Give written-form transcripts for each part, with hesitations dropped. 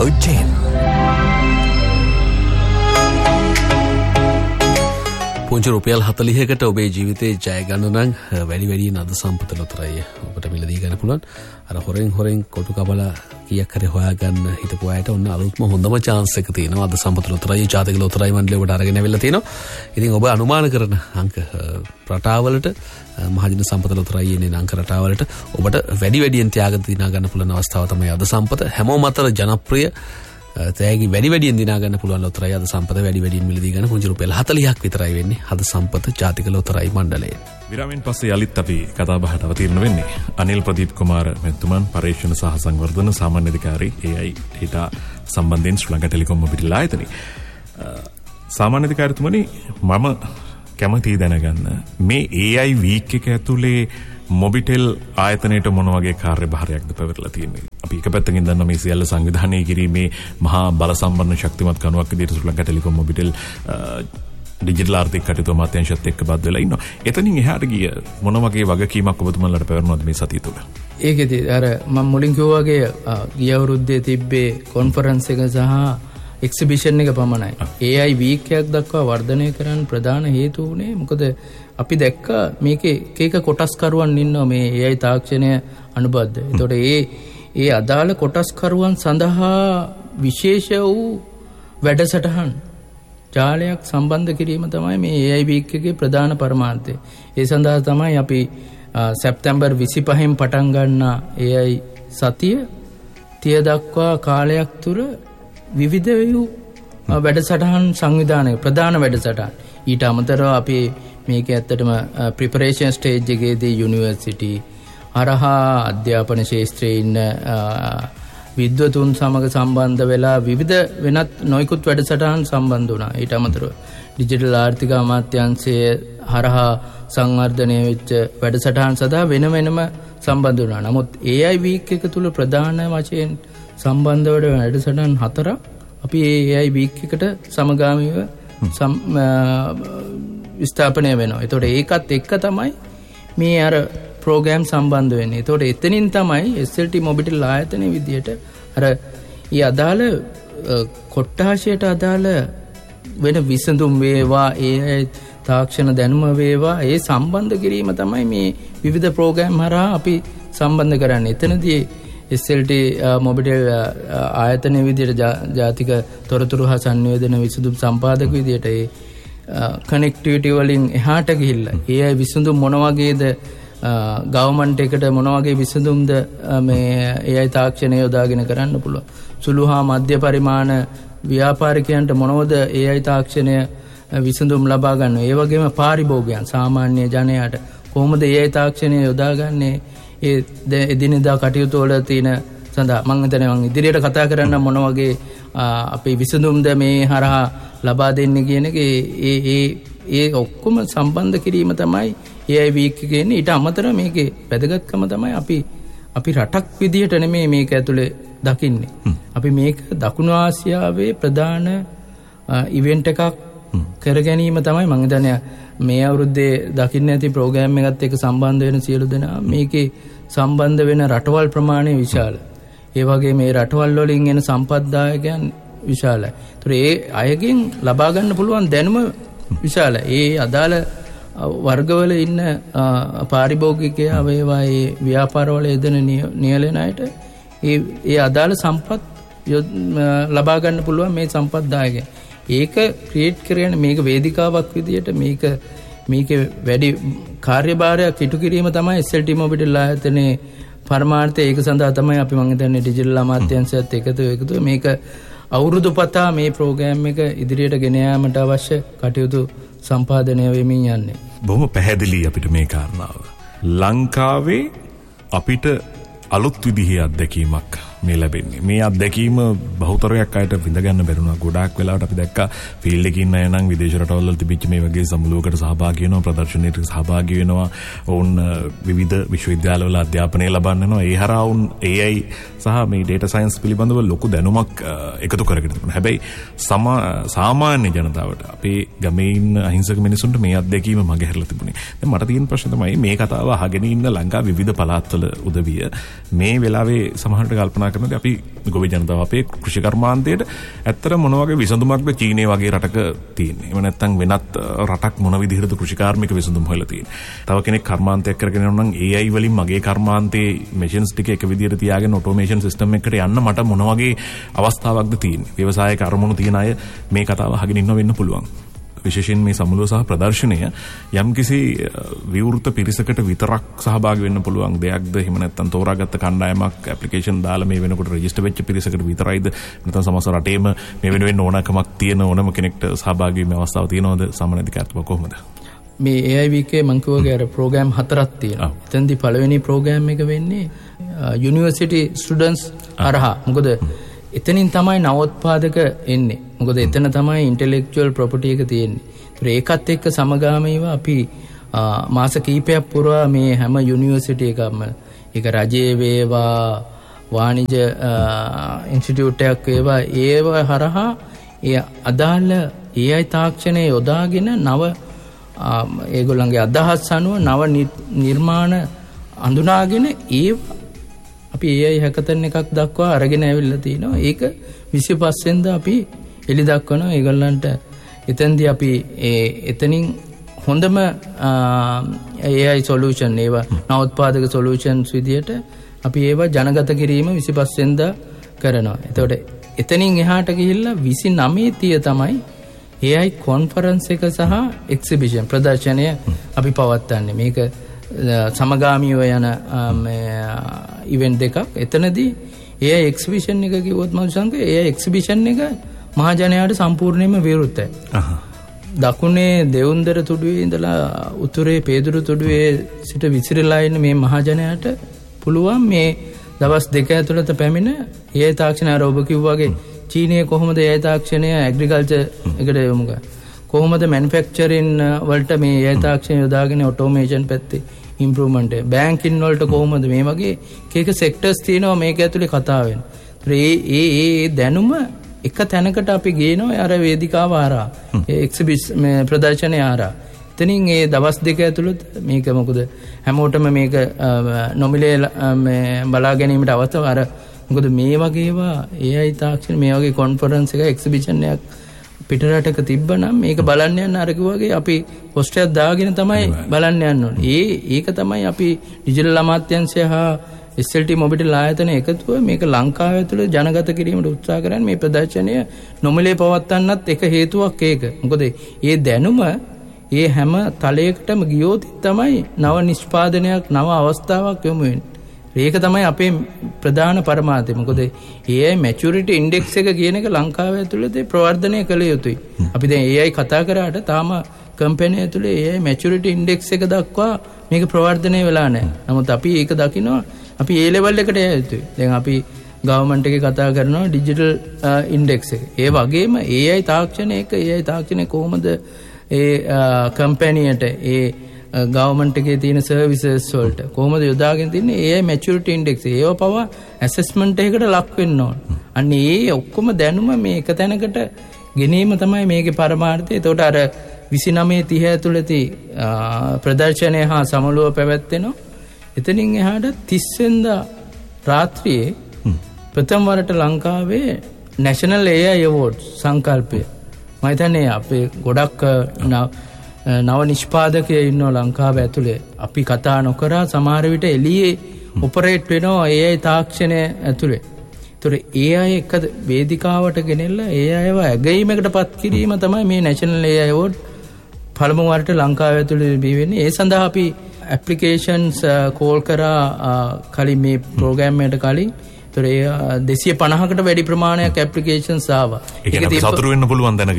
Radio Gen. පුංචි රුපියල් 40කට ඔබේ ජීවිතේ ජය ගන්න නම් වැඩි වැඩියෙන් අද සම්පත ලොතරැය ඔබට මිලදී ගන්න පුළුවන්. අර හොරෙන් කොටු කබලා කීයක් හරි හොයාගන්න හිතපු අයට ඔන්න අලුත්ම හොඳම chance එක තියෙනවා. අද සම්පත ලොතරැය ජාතික ලොතරැයි මණ්ඩලය ඔබට අරගෙන ඇවිල්ලා තියෙනවා. ඉතින් ඔබ අනුමාන කරන අංක රටාවලට මහජන සම්පත ලොතරැයි එන්නේ අංක රටාවලට ඔබට වැඩියෙන් ත්‍යාග දිනා ගන්න පුළුවන් අවස්ථාව තමයි අද සම්පත. හැමෝම අතර ජනප්‍රිය තෑගි වැඩියෙන් දිනා ගන්න පුළුවන් ලොතරැයි අද සම්පත වැඩියෙන් මිලදී ගන්න පුංචි රුපියල් 40ක් විතරයි වෙන්නේ අද සම්පත ජාතික ලොතරැයි මණ්ඩලයෙන්. විරාමයෙන් පස්සේ යලිත් අපි කතා බහට අවතීර්ණ වෙන්නේ අනිල් ප්‍රදීප් කුමාර මැතිතුමන් පරීක්ෂණ සහ සංවර්ධන සාමාන්‍ය අධිකාරී AI data සම්බන්ධයෙන් ශ්‍රී ලංකා ටෙලිකොම් මොබිටෙල් ආයතනයේ සාමාන්‍ය අධිකාරීතුමනි මම කැමතියි දැනගන්න මේ AI week එක ඇතුලේ මොබිටෙල් ආයතනයට මොන වගේ කාර්යභාරයක්ද පැවරලා තියෙන්නේ? අපි එක පැත්තකින් දන්නවා මේ සියල්ල සංවිධානය කිරීමේ මහා බල සම්පන්න ශක්තිමත් කණුවක් විදිහට ශ්‍රී ලංකා ටෙලිකොම් මොබිටෙල් ඩිජිටල් ආර්ථික කටයුතු අමාත්‍යාංශයත් එක්ක බද්ධ වෙලා ඉන්නවා. එතනින් එහාට ගිය මොන වගේ වගකීමක් ඔබතුමන්ලට පැවරනවද මේ සතිය තුළ? ඒකෙදි අර මම මුලින් කිව්වා වගේ ගිය අවුරුද්දේ තිබ්බේ කොන්ෆරන්ස් එක සහ එක්සිබිෂන් එක පමණයි. AI week එකක් දක්වා වර්ධනය කරන්න ප්‍රධාන හේතු වුණේ මොකද අපි දැක්ක මේකේ එක කොටස්කරුවන් ඉන්නවා මේ AI තාක්ෂණය අනුබද්ධ. ඒතකොට ඒ අදාළ කොටස්කරුවන් සඳහා විශේෂ වූ වැඩසටහන් ජාලයක් සම්බන්ධ කිරීම තමයි මේ AI week එකේ ප්‍රධාන පරමාර්ථය. ඒ සඳහා තමයි අපි සැප්තැම්බර් 25න් පටන් ගන්න AI සතිය 30 දක්වා කාලයක් තුර විවිධ වූ වැඩසටහන් සංවිධානය ප්‍රධාන වැඩසටහන්. ඊට අමතරව අපි මේක ඇත්තටම ප්‍රිපරේෂන් ස්ටේජ් එකේදී යුනිවර්සිටි හරහා අධ්‍යාපන ශාස්ත්‍රයේ ඉන්න විද්වතුන් සමග සම්බන්ධ වෙලා විවිධ වෙනත් නොයෙකුත් වැඩසටහන් සම්බන්ධ වුණා. ඊට අමතරව ඩිජිටල් ආර්ථික අමාත්‍යාංශය හරහා සංවර්ධනය වෙච්ච වැඩසටහන් සඳහා වෙනම සම්බන්ධ වුණා. නමුත් AI week එක තුල ප්‍රධාන වශයෙන් සම්බන්ධ වෙන වැඩසටහන් 4ක් අපි AI week එකට සමගාමීව ස්ථාපනය වෙනවා. ඒතකොට ඒකත් එක්ක තමයි මේ අර ප්‍රෝග්‍රෑම් සම්බන්ධ වෙන්නේ. ඒතකොට එතනින් තමයි SLT මොබිටෙල් ආයතනයේ විදියට අර ඊ අදාළ කොට්ටාශයට අදාළ වෙන විසඳුම් වේවා AI තාක්ෂණ දැනුම වේවා ඒ සම්බන්ධ කිරීම තමයි මේ විවිධ ප්‍රෝග්‍රෑම් හරහා අපි සම්බන්ධ කරන්නේ. එතනදී SLT මොබිටෙල් ආයතනයේ විදියට ජාතික තොරතුරු හා සංවේදන විසඳුම් සම්පාදක විදියට ඒ කනෙක්ටිවිටි වලින් එහාට ගිහිල්ලා AI විසඳුම් මොන වගේද ගවර්න්මන්ට් එකට මොන වගේ විසඳුම්ද මේ AI තාක්ෂණය යොදාගෙන කරන්න පුළුවන්. සුළු හා මධ්‍ය පරිමාණ ව්‍යාපාරිකයන්ට මොනවද AI තාක්ෂණය විසඳුම් ලබා ගන්න. ඒ වගේම පාරිභෝගිකයන් සාමාන්‍ය ජනයාට කොහොමද AI තාක්ෂණය යොදාගන්නේ ඒ එදිනෙදා කටයුතු වල තියෙන සඳහා මම හිතන්නේ මම ඉදිරියට කතා කරන්න මොන වගේ අපේ විසඳුම්ද මේ හරහා ලබා දෙන්නේ කියන එක ඒ ඔක්කොම සම්බන්ධ කිරීම තමයි AI week එකේ ඉන්නේ. ඊට අමතරව මේකේ වැදගත්කම තමයි අපි රටක් විදියට නෙමෙයි මේක ඇතුලේ දකින්නේ. අපි මේක දකුණු ආසියාවේ ප්‍රධාන ඉවෙන්ට් එකක් කර ගැනීම තමයි මම හිතන්නේ මේ අවුරුද්දේ දකින්න ඇති ප්‍රෝග්‍රෑම් එකත් එක්ක සම්බන්ධ වෙන සියලු දෙනා මේකේ සම්බන්ධ වෙන රටවල් ප්‍රමාණය විශාලයි. ඒ වගේ මේ රටවල් වලින් එන සම්පත්දායකයන් විශාලයි. ඒතර ඒ අයගෙන් ලබා ගන්න පුළුවන් දැනුම විශාලයි. ඒ අදාළ වර්ගවල ඉන්න පාරිභෝගිකයා වේවා ඒ ව්‍යාපාරවල යෙදෙන නියැලෙන අයට ඒ අදාළ සම්පත් ලබා ගන්න පුළුවන් මේ සම්පත්දායකයන්. ඒක ක්‍රියේට් කරගෙන මේක වේදිකාවක් විදියට මේක වැඩි කාර්යභාරයක් ඉටු කිරීම තමයි SLT මොබිටෙල් ආයතනයේ පරමාර්ථය. ඒක සඳහා තමයි අපි මම හිතන්නේ ඩිජිටල් අමාත්‍යාංශයත් එකතු මේක අවුරුදු පතා මේ ප්‍රෝග්‍රෑම් එක ඉදිරියට ගෙන යාමට අවශ්‍ය කටයුතු සම්පාදනය වෙමින් යන්නේ. බොහොම පැහැදිලි අපිට මේ කාරණාව. ලංකාවේ අපිට අලුත් විදිහේ අත්දැකීමක් මේ ලැබෙන්නේ. මේ අත්දැකීම බහුතරයක් අයට විඳ ගන්න බැරුණා. ගොඩාක් වෙලාවට අපි දැක්කා ෆීල්ඩ් එකේ ඉන්න අය නම් විදේශ රටවල් වල තිබිච්ච මේ වගේ සමුළුවකට සහභාගී වෙනවා, ප්‍රදර්ශනයකට සහභාගී වෙනවා. ඔවුන් විවිධ විශ්වවිද්‍යාලවල අධ්‍යාපනය ලබන්න යනවා. ඒ හරහා ඔවුන් AI සහ මේ data science පිළිබඳව ලොකු දැනුමක් එකතු කරගෙන තිබුණා. හැබැයි සාමාන්‍ය ජනතාවට අපේ ගමේ ඉන්න අහිංසක මිනිසුන්ට මේ අත්දැකීම මගහැරලා තිබුණේ. දැන් මට තියෙන ප්‍රශ්නේ තමයි මේ කතාව අහගෙන ඉන්න ලංකාවේ විවිධ පළාත්වල උදවිය මේ වෙලාවේ සමහරට කල්පනා කරනකොට අපි ගොවි ජනතාව අපේ කෘෂි කර්මාන්තයට ඇත්තට මොන වගේ විසඳුමක්ද චීනය වගේ රටක තියෙන්නේ. එහෙම නැත්නම් වෙනත් රටක් මොන විදිහටද කෘෂිකාර්මික විසඳුම් හොයලා තියෙන්නේ. තව කෙනෙක් කර්මාන්තයක් කරගෙන යනවා නම් AI වලින් මගේ කර්මාන්තයේ මැෂින්ස් ටික එක විදිහට තියාගෙන ඔටෝමේෂන් සිස්ටම් එකකට යන්න මට මොන වගේ අවස්ථාවක්ද තියෙන්නේ. ව්‍යවසායක අරමුණු තියන අය මේ කතාව අහගෙන ඉන්න වෙන්න පුළුවන්. විශේෂයෙන් මේ සමුළුව සහ ප්‍රදර්ශනය යම්කිසි විවෘත පිරිසකට විතරක් සහභාගී වෙන්න පුළුවන් දෙයක්ද එහෙම නැත්නම් තෝරාගත්ත කණ්ඩායමක් ඇප්ලිකේෂන් දාලා මේ වෙනකොට රෙජිස්ටර් වෙච්ච පිරිසකට විතරයිද නැත්නම් සමස්ත රටේම මේ වෙනුවෙන් ඕනකමක් තියෙන ඕනම කෙනෙක්ට සහභාගී වෙන්න අවස්ථාවක් තියෙනවද සාමාන්‍යධිකාරීත්වය කොහොමද? මේ AIVK මං කියවගේ අර ප්‍රෝග්‍රෑම් 4ක් තියෙනවා. එතෙන්දී පළවෙනි ප්‍රෝග්‍රෑම් එක වෙන්නේ යුනිවර්සිටි ස්ටුඩන්ට්ස් හරහා. මොකද එතනින් තමයි නවෝත්පාදක එන්නේ. මොකද එතන තමයි ඉන්ටෙලෙක්චුවල් ප්‍රොපර්ටි එක තියෙන්නේ. ඒකත් එක්ක සමගාමීව අපි මාස කිහිපයක් පුරා මේ හැම යුනිවර්සිටි එකක්ම ඒක රජයේ වේවා වාණිජ ඉන්ස්ටිටියුට් එකක් වේවා ඒව හරහා ඒ අදාළ AI තාක්ෂණය යොදාගෙන නව ඒගොල්ලන්ගේ අදහස් අනුව නව නිර්මාණ අඳුනාගෙන ඒ අපි AI හැකතන් එකක් දක්වා අරගෙන ඇවිල්ලා තිනවා. ඒක 25 වෙනිදා අපි එලි දක්වනවා. ඒගොල්ලන්ට එතෙන්දී අපි එතනින් හොඳම AI සොලියුෂන් ඒවා නවෝත්පාදක සොලියුෂන්ස් විදියට අපි ඒවා ජනගත කිරීම 25 වෙනිදා කරනවා. එතකොට එතනින් එහාට ගිහිල්ලා 29 තමයි AI කොන්ෆරන්ස් එක සහ එක්සිබිෂන් ප්‍රදර්ශනය අපි පවත්වන්නේ. මේක සමගාමීව යන ඉවෙන්ට් දෙකක්. එතනදී AI එක්සිබිෂන් එක කිව්වොත් මනුෂ්‍යංක AI එක්සිබිෂන් එක මහජනයාට සම්පූර්ණයෙන්ම විවෘතයි. දකුණේ දෙවුන්දර තුඩුවේ ඉඳලා උතුරේ පේදුරු තුඩුවේ සිට විසිරලා ඉන්න මේ මහජනයාට පුළුවන් මේ දවස් දෙක ඇතුළත පැමිණ AI තාක්ෂණය අර ඔබ කිව්වාගේ චීනයේ කොහොමද AI තාක්ෂණය ඇග්‍රිකල්චර් එකට යොමු කරන්නේ? කොහොමද මැනුෆැක්චරින් වලට මේ AI තාක්ෂණය යොදාගෙන ඔටෝමේෂන් පැත්තේ ඉම්ප්‍රූව්මන්ට් එක බැංකින් වලට කොහොමද මේ වගේ එක සෙක්ටර්ස් තියෙනවා මේක ඇතුලේ කතා වෙනවා. ඒ දැනුම එක තැනකට අපි ගේනවා අර වේදිකාව ආරා එක්සිබිෂන් මේ ප්‍රදර්ශනය ආරා. එතනින් ඒ දවස් දෙක ඇතුළත මේක මොකද හැමෝටම මේක නොමිලේ බලා ගැනීමට අවස්ථාව අර මොකද මේ වගේවා AI තාක්ෂණ මේ වගේ කොන්ෆරන්ස් එක එක්සිබිෂන් එකක් පිටරටක තිබ්බනම් මේක බලන්න යන්න අර කිව්වාගේ අපි පොස්ටරයක් දාගෙන තමයි බලන්න යන්න ඕනේ. ඒක තමයි අපි ඩිජිටල් අමාත්‍යාංශය හා SLT මොබිටෙල් ආයතන එකතුව මේක ලංකාව ඇතුළේ ජනගත කිරීමට උත්සාහ කරන්නේ. මේ ප්‍රදර්ශනය නොමිලේ පවත්වන්නත් එක හේතුවක් ඒක. මොකද මේ දැනුම ඒ හැම තලයකටම ගියොත් තමයි නව නිෂ්පාදනයක් නව අවස්ථාවක් යොමු වෙන්නේ. ඒක තමයි අපේ ප්‍රධාන පරමාර්ථය. මොකද AI maturity index එක කියන එක ලංකාව ඇතුළේ ප්‍රවර්ධනය කළ යුතුයි. අපි දැන් AI කතා කරාට තාම කම්පැනි ඇතුළේ AI maturity index එක දක්වා මේක ප්‍රවර්ධනය වෙලා නැහැ. නමුත් අපි ඒක දකිනවා අපි A level එකට යන්න යුතුයි. දැන් අපි ගවර්න්මන්ට් එකේ කතා කරනවා ඩිජිටල් ඉන්ඩෙක්ස් එක. ඒ වගේම AI තාක්ෂණය එක AI තාක්ෂණය කොහොමද ඒ කම්පැනියට ඒ ගවර්න්මන්ට් එකේ තියෙන සර්විසස් වලට කොහොමද යොදාගෙන තින්නේ AI maturity index ඒව පවා ඇසෙස්මන්ට් එකකට ලක් වෙන්න ඕන. අන්න ඒ ඔක්කොම දැනුම මේ එක තැනකට ගෙනීම තමයි මේකේ පරමාර්ථය. ඒතකොට අර 29 30 ඇතුළතදී ප්‍රදර්ශනය හා සමළුව පැවැත්වෙනවා. එතනින් එහාට 30 වෙනිදා රාත්‍රියේ ප්‍රථම වරට ලංකාවේ National AI Awards සංකල්පය මම හිතන්නේ අපේ ගොඩක් නව නිෂ්පාදකයෝ ඉන්නවා ලංකාව ඇතුලේ. අපි කතා නොකරා සමහර විට එළියේ ඔපරේට් වෙනවා AI තාක්ෂණය ඇතුලේ. ඒතර AI එක වේදිකාවට ගෙනෙලා AIව ඇගීමකටපත් කිරීම තමයි මේ National AI Award පළමු වරට ලංකාව ඇතුලේ බිහි වෙන්නේ. ඒ සඳහා අපි ඇප්ලිකේෂන්ස් කෝල් කරා කලින් මේ ප්‍රෝග්‍රෑම් එකට කලින්. ඒතර 250කට වැඩි ප්‍රමාණයක් ඇප්ලිකේෂන්ස් ආවා. ඒක සතුරු වෙන්න පුළුවන් දැනග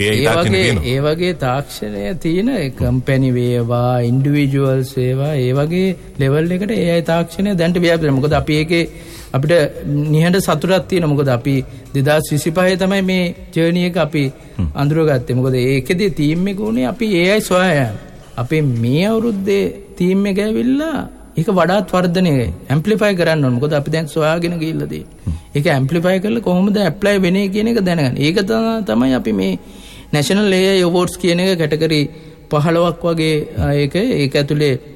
ඒ වගේ තාක්ෂණය තියෙන කම්පැනි වේවා ඉන්ඩිවිජුවල්ස් වේවා ඒ වගේ ලෙවල් එකට AI තාක්ෂණය දැන්ට ව්‍යාප්ත වෙනවා. මොකද අපි ඒකේ අපිට නිහඬ සතුටක් තියෙනවා. මොකද අපි 2025 තමයි මේ ජර්නි එක අපි අඳුරගත්තේ. මොකද ඒකෙදී තීම් එක උනේ අපි AI සොයා අපේ මේ අවුරුද්දේ තීම් එක ඇවිල්ලා ඒක වඩාත් වර්ධනය ඇම්ප්ලිෆයි කරන්න ඕන. මොකද අපි දැන් සොයාගෙන ගිහිල්ලා තියෙන්නේ. ඒක ඇම්ප්ලිෆයි කරලා කොහොමද ඇප්ලයි වෙන්නේ කියන එක දැනගන්න. ඒක තමයි අපි මේ National AI Awards කියන එක කැටගරි 15ක් වගේ ඒක ඇතුලේ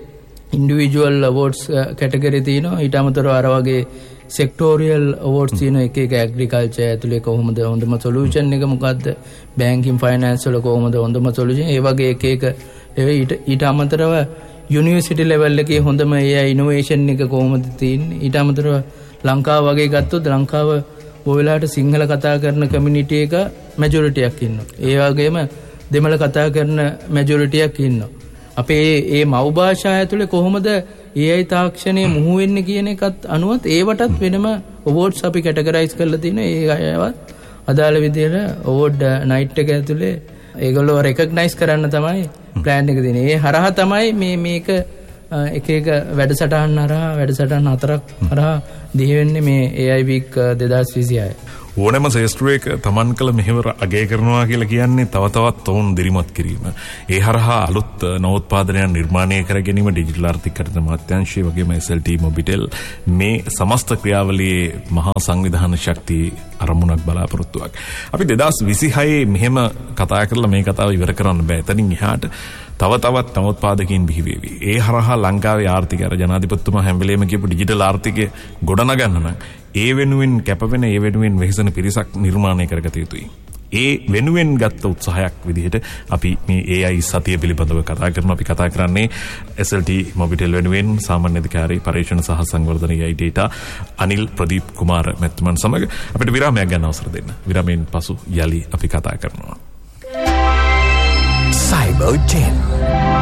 ඉන්ඩිවිජුවල් අවෝඩ්ස් කැටගරි තියෙනවා. ඊට අමතරව අර වගේ සෙක්ටෝරියල් අවෝඩ්ස් තියෙනවා. එක එක ඇග්‍රිකල්චර් ඇතුලේ කොහොමද හොඳම සොලියුෂන් එක මොකද්ද, බැංකින් ෆයිනෑන්ස් වල කොහොමද හොඳම සොලියුෂන්, ඒ වගේ එක එක ඊට අමතරව යුනිවර්සිටි ලෙවල් එකේ හොඳම AI ඉනෝවේෂන් එක කොහොමද තියෙන්නේ. ඊට අමතරව ලංකාව වගේ ගත්තොත් ලංකාව ඔය වෙලාවට සිංහල කතා කරන කමියුනිටි එක මැජොරිටියක් ඉන්නවා. ඒ වගේම දෙමළ කතා කරන මැජොරිටියක් ඉන්නවා. අපේ ඒ මව් භාෂාව ඇතුලේ කොහොමද AI තාක්ෂණය මුහු වෙන්නේ කියන එකත් අනුවත් ඒවටත් වෙනම අවෝඩ්ස් අපි කැටගරයිස් කරලා තිනවා. ඒ අයවත් අදාළ විදියට අවෝඩ් නයිට් එක ඇතුලේ ඒගොල්ලෝ රෙකග්නයිස් කරන්න තමයි ප්ලෑන් එක දෙන්නේ. ඒ හරහා තමයි මේක එක එක වැඩසටහන් හතරක් හරහා දිහ වෙන්නේ මේ AI week 2026. ඕනෑම ශේෂ්ත්‍රයක තමන් කළ මෙහෙවර අගය කරනවා කියලා කියන්නේ තව තවත් ඔවුන් දිරිමත් කිරීම. ඒ හරහා අලුත් නවෝත්පාදනයන් නිර්මාණය කර ගැනීම ඩිජිටල් ආර්ථිකකරණ අමාත්‍යාංශය වගේම SLT මොබිටෙල් මේ සමස්ත ක්‍රියාවලියේ මහා සංවිධාන ශක්තිය අරමුණක් බලාපොරොත්තුවක්. අපි 2026 මෙහෙම කතා කරලා මේ කතාව ඉවර කරන්න බෑ. එතනින් එහාට තව තවත් නවෝත්පාදකයන් බිහි වේවි. ඒ හරහා ලංකාවේ ආර්ථිකය අර ජනාධිපතිතුමා හැම වෙලේම කියපු ඩිජිටල් ආර්ථිකය ගොඩනගන්න නම් ඒ වෙනුවෙන් කැපවෙන ඒ වෙනුවෙන් වෙහෙසෙන පිරිසක් නිර්මාණය කරගත යුතුයි. ඒ වෙනුවෙන් ගත්ත උත්සාහයක් විදිහට අපි මේ AI සතිය පිළිබඳව කතා කරනවා. අපි කතා කරන්නේ SLT මොබිටෙල් වෙනුවෙන් සාමාන්‍ය අධිකාරී පරීක්ෂණ සහ සංවර්ධන AI data අනිල් ප්‍රදීප් කුමාර මැතිතුමන් සමග අපිට විරාමයක් ගන්න අවසර දෙන්න. විරාමයෙන් පසු යලි අපි කතා කරනවා. Cyber Gen